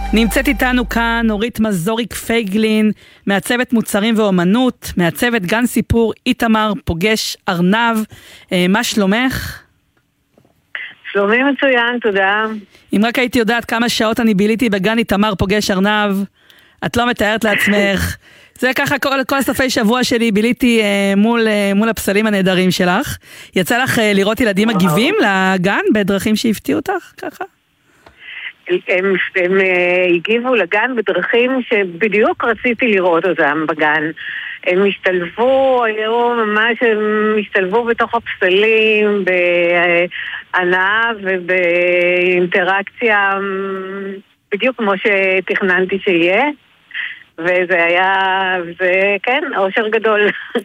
נמצאת איתנו כאן אורית מזוריק פייגלין, מעצבת מוצרים ואומנות, מעצבת גן סיפור איתמר פוגש ארנב. מה שלומך? שלומי מצוין, תודה. אם רק הייתי יודעת כמה שעות אני ביליתי בגן איתמר פוגש ארנב, את לא מתארת לעצמך. זה ככה כל סופי שבוע שלי ביליתי מול הפסלים הנהדרים שלך. יצא לך לראות ילדים מגיבים לגן בדרכים שהפתיעו אותך ככה? הם הגיבו לגן בדרכים שבדיוק רציתי לראות אותם בגן. הם השתלבו, הם השתלבו בתוך הפסלים, בהנאה ובאינטראקציה בדיוק כמו שתכננתי שיהיה. וזה היה, כן, אושר גדול.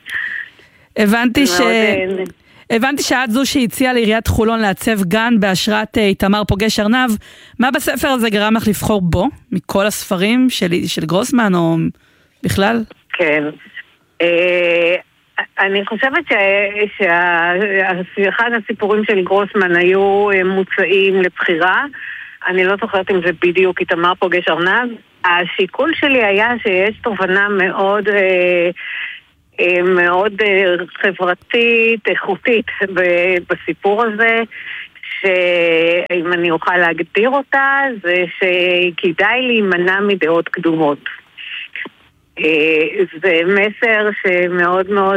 הבנתי שאת זו שהציעה לעיריית חולון לעצב גן בהשראת איתמר פוגש ארנב. מה בספר הזה גרם לך לבחור בו, מכל הספרים של גרוסמן או בכלל? כן. אני חושבת שאחד הסיפורים של גרוסמן היו מוצאים לבחירה. אני לא זוכרת אם זה בדיוק איתמר פוגש ארנב. השיקול שלי היה שיש תובנה מאוד מאוד חברתית, איכותית בסיפור הזה, שאם אני אוכל להגדיר אותה, זה שכדאי להימנע מדעות קדומות. זה מסר שמאוד מאוד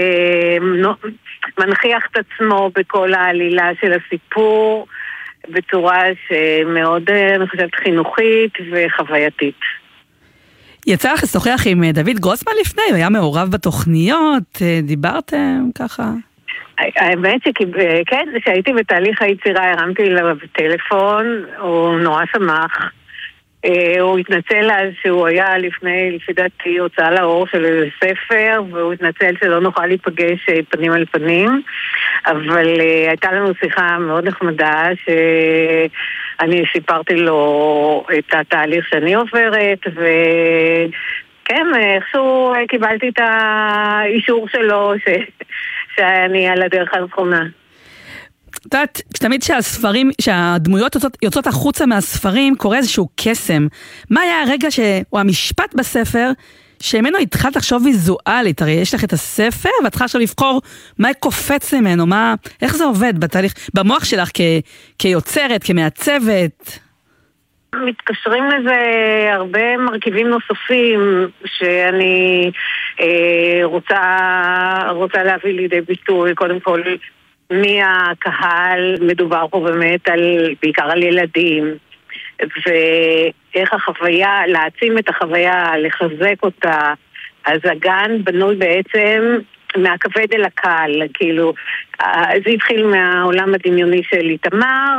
מנחיח את עצמו בכל העלילה של הסיפור, בצורה שמאוד, אני חושבת, חינוכית וחווייתית. יצא לך לשוחח עם דוד גרוסמן לפני? הוא היה מעורב בתוכניות? דיברתם ככה? האמת שכן, שהייתי בתהליך היצירה, הרמתי אליו טלפון, הוא נורא שמח. הוא התנצל אז שהוא היה לפני דעתי הוצאה לאור של איזה ספר, והוא התנצל שלא נוכל להיפגש פנים על פנים, אבל הייתה לנו שיחה מאוד נחמדה שאני סיפרתי לו את התהליך שאני עוברת, וכן, איכשהו קיבלתי את האישור שלו שאני על הדרך הנכונה. את יודעת, תמיד שהדמויות יוצאות החוצה מהספרים, קורה איזשהו קסם. מה היה הרגע או המשפט בספר, שממנו התחלת לחשוב ויזואלית? הרי יש לך את הספר, ואת צריכה עכשיו לבחור מה קופץ ממנו, איך זה עובד בתהליך, במוח שלך כיוצרת, כמעצבת? מתקשרים לזה הרבה מרכיבים נוספים, שאני רוצה להביא לידי ביטוי, קודם כל, מי הקהל, מדובר פה באמת בעיקר על ילדים, ואיך החוויה, להעצים את החוויה, לחזק אותה. אז הגן בנוי בעצם מהכבד אל הקהל, כאילו, זה התחיל מהעולם הדמיוני של איתמר,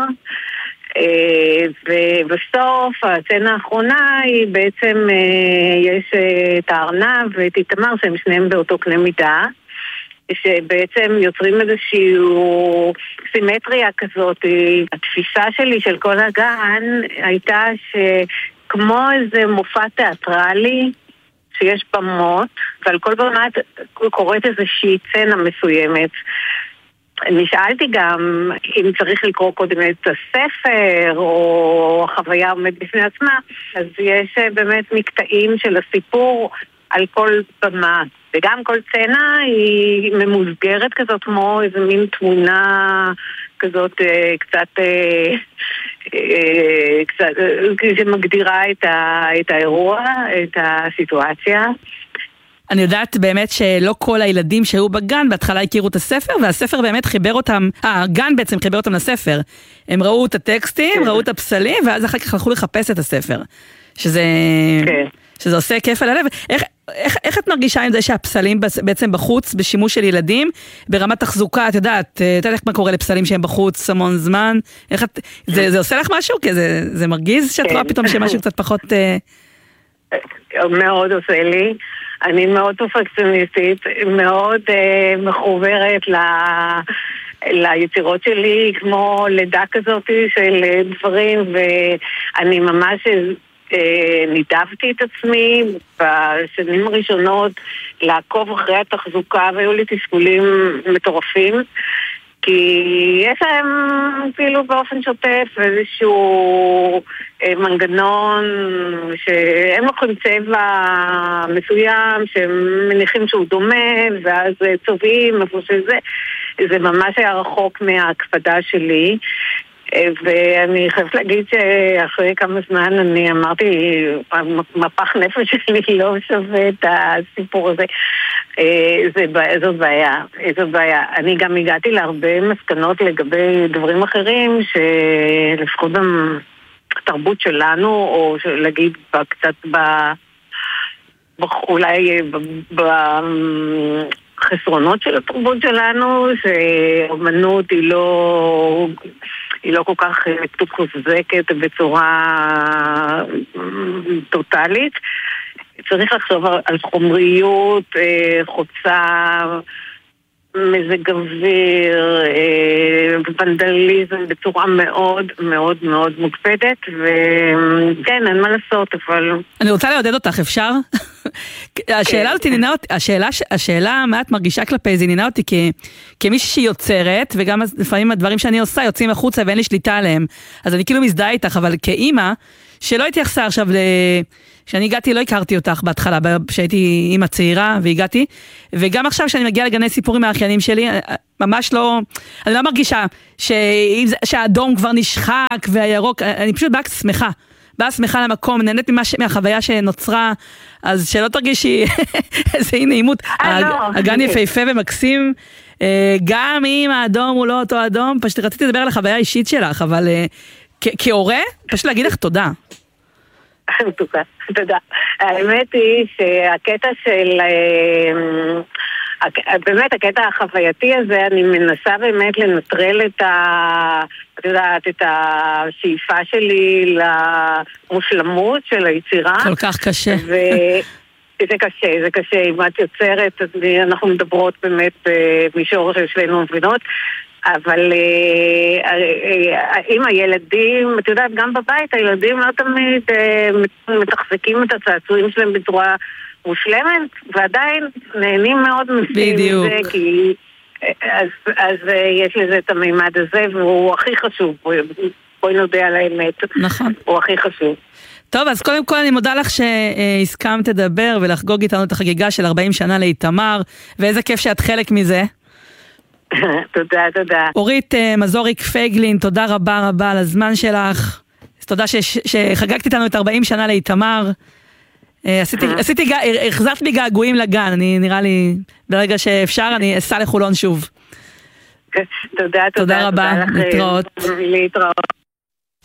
ובסוף, הסצנה האחרונה היא בעצם, יש את הארנב ואת איתמר, שהם שניהם באותו קנה מידה, שבעצם יוצרים איזושהי סימטריה כזאת. התפיסה שלי של כל הגן הייתה שכמו איזה מופע תיאטרלי שיש במות, ועל כל במה קורית איזושהי סצנה מסוימת. נשאלתי גם אם צריך לקרוא קודם את הספר או החוויה עומד בפני עצמה, אז יש באמת מקטעים של הסיפור על כל במה, וגם כל סצנה היא ממוסגרת כזאת, כמו איזה מין תמונה כזאת קצת שמגדירה את האירוע, את הסיטואציה. אני יודעת באמת שלא כל הילדים שהיו בגן בהתחלה הכירו את הספר, והספר באמת חיבר אותם, הגן בעצם חיבר אותם לספר. הם ראו את הטקסטים, ראו את הפסלים, ואז אחר כך הלכו לחפש את הספר. שזה עושה כיף על הלב. איך את מרגישה עם זה שהפסלים בעצם בחוץ, בשימוש של ילדים, ברמת תחזוקה? את יודעת איך מה קורה לפסלים שהם בחוץ המון זמן? זה עושה לך משהו? כי זה מרגיז שאת רואה פתאום שמשהו קצת פחות... מאוד עושה לי. אני מאוד פרפקציוניסטית, מאוד מחוברת ליצירות שלי, כמו לידה כזאת של דברים, ואני ממש נידבתי את עצמי בשנים הראשונות לעקוב אחרי התחזוקה, והיו לי תסכולים מטורפים, כי יש להם כאילו באופן שוטף איזשהו מנגנון שהם לוקחים צבע מסוים שהם מניחים שהוא דומה ואז צובעים איפה שזה, זה ממש היה רחוק מההקפדה שלי. ואני חייבת להגיד שאחרי כמה זמן אני אמרתי, המפח נפש שלי לא שווה את הסיפור הזה. זאת בעיה. אני גם הגעתי להרבה מסקנות לגבי דברים אחרים שלפחות בתרבות שלנו, או להגיד קצת אולי בחסרונות של התרבות שלנו, שאומנות היא לא כל כך מתוחזקת בצורה טוטלית. צריך לחשוב על חומריות, חוצה, מזג אוויר, ונדליזם בצורה מאוד מאוד מאוד מוקפדת, וכן, אין מה לעשות, אבל... אני רוצה לעודד אותך, אפשר? השאלה הזאת עניינה אותי, השאלה מה את מרגישה כלפי זה עניינה אותי כמישהי שיוצרת, וגם לפעמים הדברים שאני עושה יוצאים החוצה ואין לי שליטה עליהם, אז אני כאילו מזדהה איתך, אבל כאימא, שלא התייחסה עכשיו כשאני הגעתי, לא הכרתי אותך בהתחלה, כשהייתי אימא צעירה והגעתי, וגם עכשיו כשאני מגיעה לגני סיפורים מהאחיינים שלי, ממש לא, אני לא מרגישה שהאדום כבר נשחק והירוק, אני פשוט באה שמחה למקום, נהנית מהחוויה שנוצרה, אז שלא תרגישי איזה אי נעימות. הגן יפהפה ומקסים, גם אם האדום הוא לא אותו אדום, פשוט רציתי לדבר על החוויה האישית שלך, אבל כהורה, פשוט להגיד לך תודה. תודה. האמת היא שהקטע של... באמת הקטע החווייתי הזה, אני מנסה באמת לנטרל את השאיפה שלי למושלמות של היצירה. כל כך קשה. זה קשה. אם את יוצרת, אנחנו מדברות באמת במישור שלנו מבינות, אבל עם הילדים, את יודעת, גם בבית הילדים לא תמיד מתחזקים את הצעצועים שלהם בצורה מושלמת, ועדיין נהנים מאוד בדיוק. מזה, כי אז יש לזה את המימד הזה, והוא הכי חשוב, בואי נודה על האמת. נכון. הוא הכי חשוב. טוב, אז קודם כל אני מודה לך שהסכמת לדבר ולחגוג איתנו את החגיגה של 40 שנה לאיתמר, ואיזה כיף שאת חלק מזה. תודה. אורית מזוריק פייגלין, תודה רבה על הזמן שלך. תודה שחגגת איתנו את 40 שנה לאיתמר. החזרת בי געגועים לגן, נראה לי ברגע שאפשר אני אסע לחולון שוב. תודה רבה, להתראות.